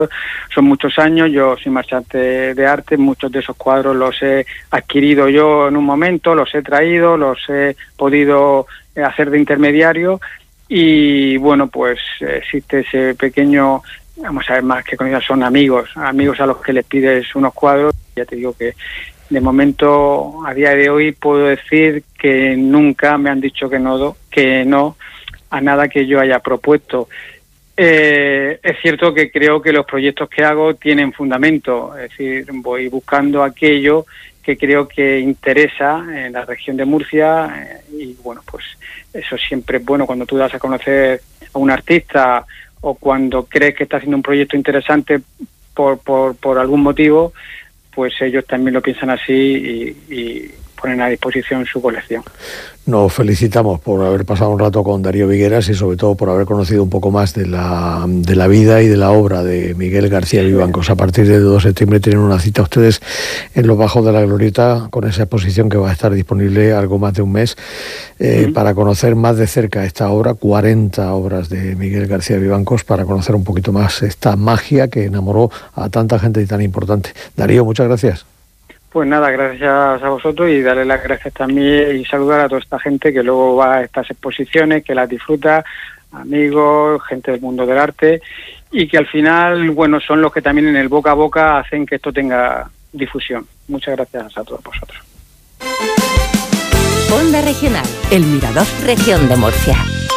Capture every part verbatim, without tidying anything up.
Son muchos años, yo soy marchante de arte, muchos de esos cuadros los he adquirido yo en un momento, los he traído, los he podido hacer de intermediario y bueno, pues existe ese pequeño, vamos a ver, más que conocidos, son amigos, amigos a los que les pides unos cuadros. Ya te digo que de momento, a día de hoy, puedo decir que nunca me han dicho que no, que no a nada que yo haya propuesto. Eh, es cierto que creo que los proyectos que hago tienen fundamento, es decir, voy buscando aquello que creo que interesa en la región de Murcia eh, y bueno, pues eso siempre es bueno cuando tú das a conocer a un artista o cuando crees que está haciendo un proyecto interesante por, por, por algún motivo, pues ellos también lo piensan así y, y ponen a disposición su colección. Nos felicitamos por haber pasado un rato con Darío Vigueras y sobre todo por haber conocido un poco más de la, de la vida y de la obra de Miguel García Vivancos. A partir del dos de septiembre tienen una cita ustedes en los Bajos de la Glorieta con esa exposición que va a estar disponible algo más de un mes eh, uh-huh. para conocer más de cerca esta obra, cuarenta obras de Miguel García Vivancos, para conocer un poquito más esta magia que enamoró a tanta gente y tan importante. Darío, muchas gracias. Pues nada, gracias a vosotros y darle las gracias también y saludar a toda esta gente que luego va a estas exposiciones, que las disfruta, amigos, gente del mundo del arte y que al final, bueno, son los que también en el boca a boca hacen que esto tenga difusión. Muchas gracias a todos vosotros. Onda Regional, El Mirador, Región de Murcia.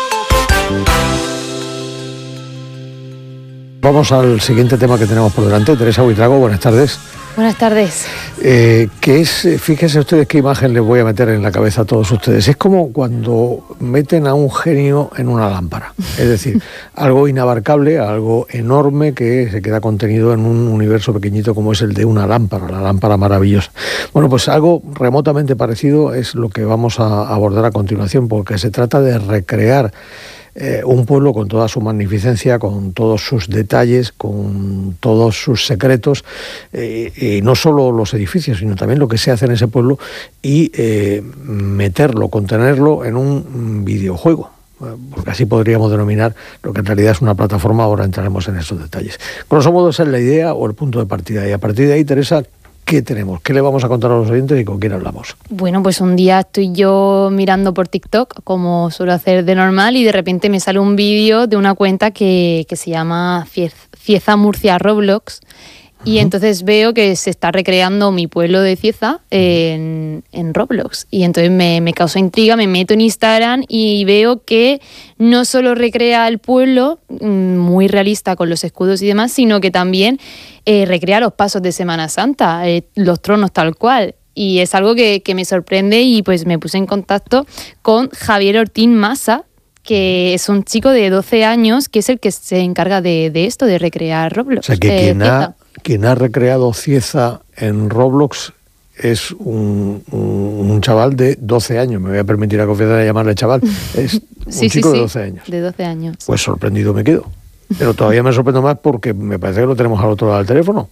Vamos al siguiente tema que tenemos por delante. Teresa Buitrago, buenas tardes. Buenas tardes. Eh, que es, fíjense ustedes qué imagen les voy a meter en la cabeza a todos ustedes. Es como cuando meten a un genio en una lámpara. Es decir, algo inabarcable, algo enorme que se queda contenido en un universo pequeñito como es el de una lámpara, la lámpara maravillosa. Bueno, pues algo remotamente parecido es lo que vamos a abordar a continuación, porque se trata de recrear Eh, un pueblo con toda su magnificencia, con todos sus detalles, con todos sus secretos, eh, y no solo los edificios, sino también lo que se hace en ese pueblo y eh, meterlo, contenerlo en un videojuego, porque así podríamos denominar lo que en realidad es una plataforma. Ahora entraremos en esos detalles. Grosso modo, esa es la idea o el punto de partida, y a partir de ahí, Teresa, ¿qué tenemos? ¿Qué le vamos a contar a los oyentes y con quién hablamos? Bueno, pues un día estoy yo mirando por TikTok, como suelo hacer de normal, y de repente me sale un vídeo de una cuenta que, que se llama Cieza Murcia Roblox, y uh-huh. entonces veo que se está recreando mi pueblo de Cieza en, en Roblox. Y entonces me, me causó intriga, me meto en Instagram y veo que no solo recrea el pueblo, muy realista con los escudos y demás, sino que también eh, recrea los pasos de Semana Santa, eh, los tronos tal cual. Y es algo que, que me sorprende, y pues me puse en contacto con Javier Ortín Massa, que es un chico de doce años, que es el que se encarga de, de esto, de recrear Roblox. O sea, que eh, quien, ha, quien ha recreado Cieza en Roblox es un, un, un chaval de doce años. Me voy a permitir a confianza de llamarle chaval. Es un sí, chico sí, de sí, doce años. De doce años. Pues sorprendido me quedo. Pero todavía me sorprendo más porque me parece que lo tenemos al otro lado del teléfono.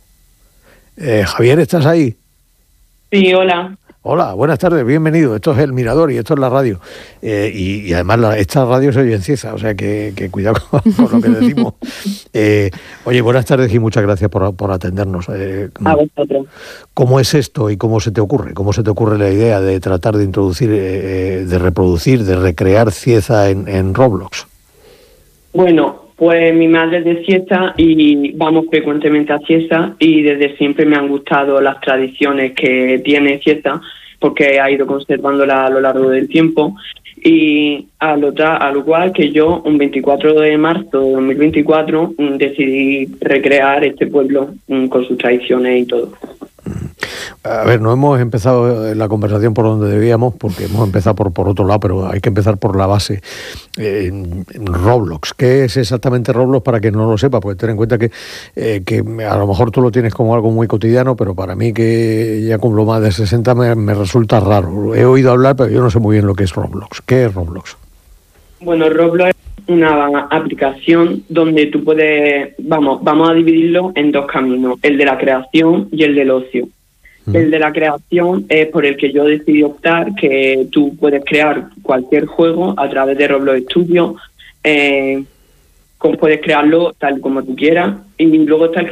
Eh, Javier, ¿estás ahí? Sí, hola. Hola, buenas tardes, bienvenido. Esto es El Mirador y esto es la radio. Eh, y, y además la, esta radio se oye en Cieza, o sea que, que cuidado con, con lo que decimos. Eh, oye, buenas tardes y muchas gracias por, por atendernos. Eh, A vosotros. ¿Cómo es esto y cómo se te ocurre? ¿Cómo se te ocurre la idea de tratar de introducir, eh, de reproducir, de recrear Cieza en, en Roblox? Bueno, pues mi madre es de Cieza y vamos frecuentemente a Cieza, y desde siempre me han gustado las tradiciones que tiene Cieza, porque ha ido conservándola a lo largo del tiempo. Y al, otra, al igual que yo, un veinticuatro de marzo de dos mil veinticuatro decidí recrear este pueblo con sus tradiciones y todo. A ver, no hemos empezado la conversación por donde debíamos, porque hemos empezado por, por otro lado, pero hay que empezar por la base. Eh, Roblox, ¿qué es exactamente Roblox para quien no lo sepa? Pues ten en cuenta que, eh, que a lo mejor tú lo tienes como algo muy cotidiano, pero para mí, que ya cumplo más de sesenta, me, me resulta raro. He oído hablar, pero yo no sé muy bien lo que es Roblox. ¿Qué es Roblox? Bueno, Roblox es una aplicación donde tú puedes, vamos, vamos a dividirlo en dos caminos, el de la creación y el del ocio. El de la creación es por el que yo decidí optar, que tú puedes crear cualquier juego a través de Roblox Studio, eh, puedes crearlo tal como tú quieras. Y luego está el